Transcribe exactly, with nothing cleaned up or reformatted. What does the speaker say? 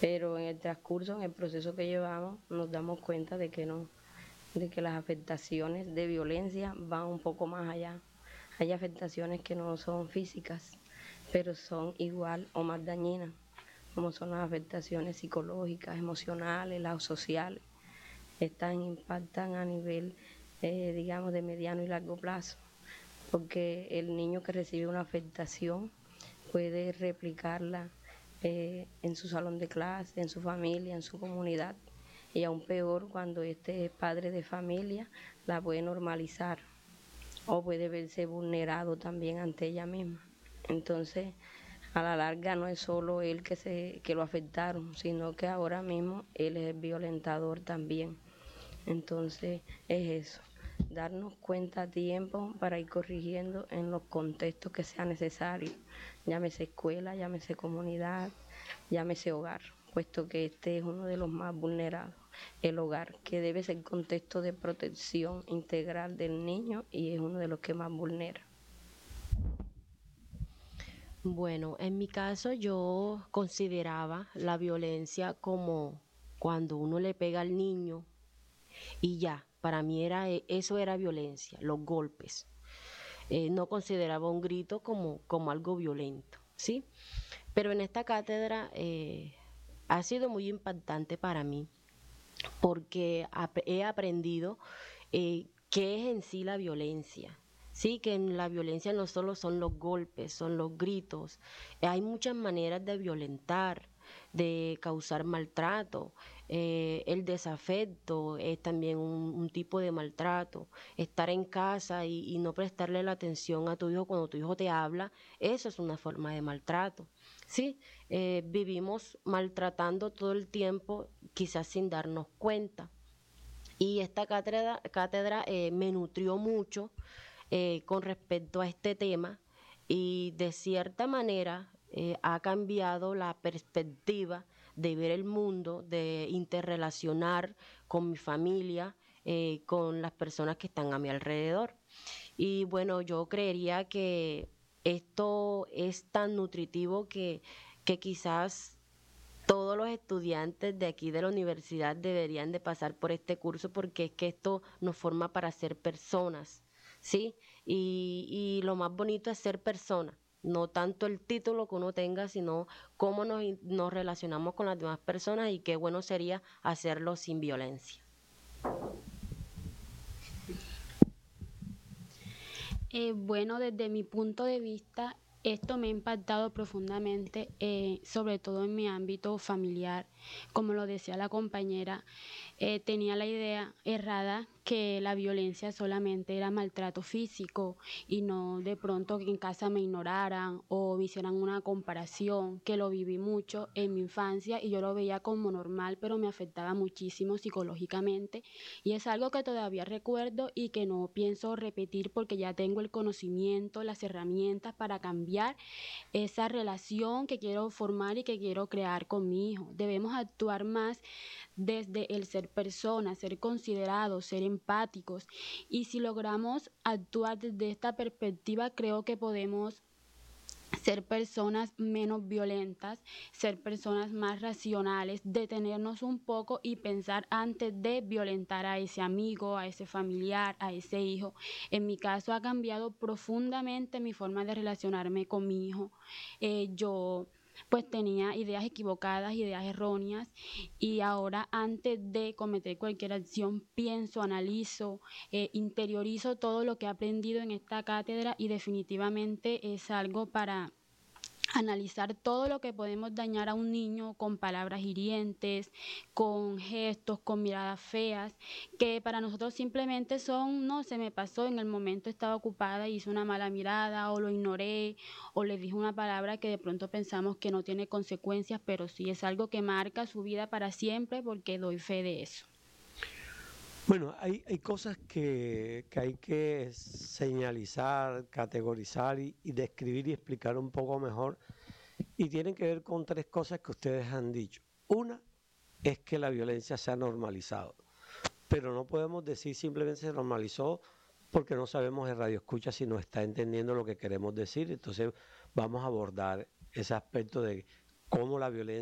pero en el transcurso, en el proceso que llevamos, nos damos cuenta de que no, de que las afectaciones de violencia van un poco más allá. Hay afectaciones que no son físicas, pero son igual o más dañinas, como son las afectaciones psicológicas, emocionales, las sociales. Estas impactan a nivel, eh, digamos, de mediano y largo plazo, porque el niño que recibe una afectación puede replicarla eh, en su salón de clase, en su familia, en su comunidad, y aún peor cuando este padre de familia la puede normalizar o puede verse vulnerado también ante ella misma. Entonces, a la larga no es solo él que, se, que lo afectaron, sino que ahora mismo él es el violentador también. Entonces, es eso, darnos cuenta a tiempo para ir corrigiendo en los contextos que sea necesario, llámese escuela, llámese comunidad, llámese hogar, puesto que este es uno de los más vulnerados, el hogar, que debe ser contexto de protección integral del niño y es uno de los que más vulnera. Bueno, en mi caso yo consideraba la violencia como cuando uno le pega al niño y ya, para mí era e- eso era violencia, los golpes. Eh, no consideraba un grito como, como algo violento, ¿sí? Pero en esta cátedra eh, ha sido muy impactante para mí porque ap- he aprendido eh, qué es en sí la violencia. Sí, que en la violencia no solo son los golpes, son los gritos. Eh, Hay muchas maneras de violentar, de causar maltrato. Eh, el desafecto es también un, un tipo de maltrato. Estar en casa y, y no prestarle la atención a tu hijo cuando tu hijo te habla, eso es una forma de maltrato. Sí, eh, vivimos maltratando todo el tiempo, quizás sin darnos cuenta. Y esta cátedra, cátedra eh, me nutrió mucho eh, con respecto a este tema y de cierta manera eh, ha cambiado la perspectiva de ver el mundo, de interrelacionar con mi familia, eh, con las personas que están a mi alrededor. Y bueno, yo creería que esto es tan nutritivo que, que quizás todos los estudiantes de aquí de la universidad deberían de pasar por este curso porque es que esto nos forma para ser personas, ¿sí? Y, y lo más bonito es ser persona, no tanto el título que uno tenga, sino cómo nos, in- nos relacionamos con las demás personas y qué bueno sería hacerlo sin violencia. Eh, bueno, desde mi punto de vista, esto me ha impactado profundamente, eh, sobre todo en mi ámbito familiar. Como lo decía la compañera, eh, tenía la idea errada que la violencia solamente era maltrato físico y no de pronto que en casa me ignoraran o me hicieran una comparación, que lo viví mucho en mi infancia y yo lo veía como normal, pero me afectaba muchísimo psicológicamente y es algo que todavía recuerdo y que no pienso repetir porque ya tengo el conocimiento, las herramientas para cambiar esa relación que quiero formar y que quiero crear con mi hijo. Debemos actuar más desde el ser personas, ser considerados, ser empáticos. Y si logramos actuar desde esta perspectiva, creo que podemos ser personas menos violentas, ser personas más racionales, detenernos un poco y pensar antes de violentar a ese amigo, a ese familiar, a ese hijo. En mi caso ha cambiado profundamente mi forma de relacionarme con mi hijo. Eh, yo pues tenía ideas equivocadas, ideas erróneas y ahora antes de cometer cualquier acción pienso, analizo, eh, interiorizo todo lo que he aprendido en esta cátedra y definitivamente es algo para analizar todo lo que podemos dañar a un niño con palabras hirientes, con gestos, con miradas feas, que para nosotros simplemente son, no, se me pasó, en el momento estaba ocupada, hice una mala mirada o lo ignoré o le dije una palabra que de pronto pensamos que no tiene consecuencias, pero sí es algo que marca su vida para siempre porque doy fe de eso. Bueno, hay, hay cosas que, que hay que señalizar, categorizar y, y describir y explicar un poco mejor. Y tienen que ver con tres cosas que ustedes han dicho. Una es que la violencia se ha normalizado, pero no podemos decir simplemente se normalizó porque no sabemos el radio escucha si no está entendiendo lo que queremos decir. Entonces vamos a abordar ese aspecto de cómo la violencia